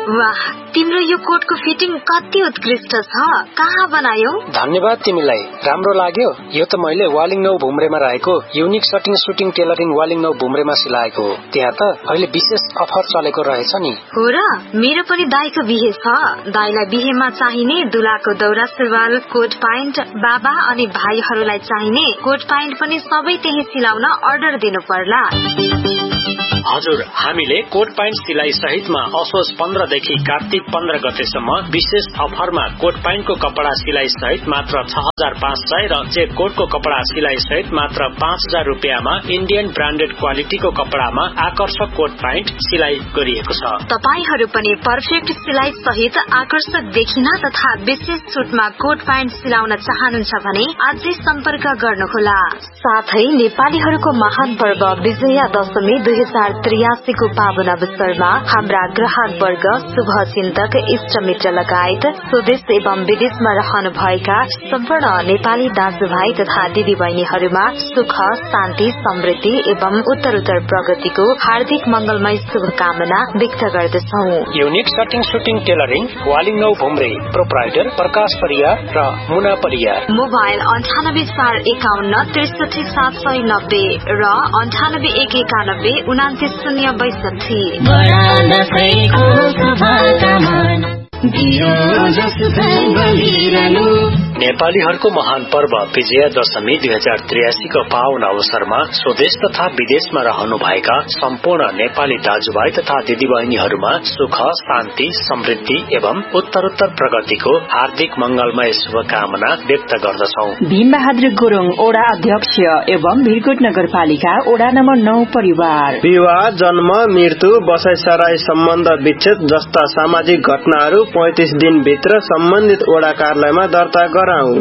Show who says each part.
Speaker 1: वाह, तिम्रो यो कोटको फिटिङ कति उत्कृष्ट छ, कहाँ बनायौ?
Speaker 2: धन्यवाद तिमीलाई, राम्रो लाग्यो। यो त मैले वालिङ 9 भुम्रेमा रहेको युनिक सटिङ सुटिङ टेलरिङ वालिङ 9 भुम्रेमा सिलाएको हो। त्यहाँ त अहिले विशेष अफर चलेको रहेछ नि।
Speaker 1: हो र, मेरो पनि दाइको बिहे छ। दाइलाई बिहेमा चाहिने दुलाको दौरा सुरुवाल, कोट प्यान्ट, बाबा अनि भाइहरूलाई चाहिने कोट प्यान्ट पनि सबै त्यही सिलाउन अर्डर दिनु पर्ला।
Speaker 2: हजुर, हामीले कोट प्यान्ट सिलाइ सहितमा असोज 15 देखि कार्तिक 15 गतेसम्म विशेष अफरमा कोट प्यान्टको कपडा सिलाइ सहित मात्र 6500 र चेक कोटको कपडा सिलाइ सहित मात्र 5000 रुपियाँमा इन्डियन ब्रान्डेड क्वालिटीको कपडामा आकर्षक कोट प्यान्ट सिलाइ गरिएको छ।
Speaker 1: तपाईहरू पनि पर्फेक्ट सिलाइ सहित आकर्षक देखिन तथा विशेष छुटमा कोट प्यान्ट सिलाउन चाहनुहुन्छ भने अझै सम्पर्क गर्नुहोला। साथै नेपालीहरूको महान पर्व विजया दशमी 2083 को पावन अवसरमा हाम्रा ग्राहक वर्ग, शुभचिन्तक, इष्टमित्र लगायत स्वदेश एवं विदेशमा रहनुभएका सम्पूर्ण नेपाली दाजुभाइ तथा दिदी बहिनीहरूमा सुख, शान्ति, समृद्धि एवं उत्तरोत्तर प्रगतिको हार्दिक मंगलमय शुभकामना व्यक्त गर्दछौ।
Speaker 2: Unique सटिङ shooting tailoring Waling 9 भुम्रे, proprietor प्रकाश परियार र मुना परियार।
Speaker 1: मोबाइल 9841 63790 र 9891 2960
Speaker 2: नेपालीहरूको महान पर्व विजया दशमी 2083 को पावन अवसरमा स्वदेश तथा विदेशमा रहनुभएका सम्पूर्ण नेपाली दाजुभाइ तथा दिदीबहिनीहरूमा सुख, शान्ति, समृद्धि एवं उत्तरोत्तर प्रगतिको हार्दिक मंगलमय शुभकामना व्यक्त गर्दछौ।
Speaker 3: भीमबहादुर गुरुङ ओडा अध्यक्ष एवं भिरकोट नगरपालिका ओडा नम्बर 9 परिवार।
Speaker 4: विवाह, जन्म, मृत्यु, बसाइसराई, सम्बन्ध विच्छेद जस्ता सामाजिक घटनाहरू 35 दिन भित्र सम्बन्धित ओडा कार्यालयमा दर्ता गराऊ।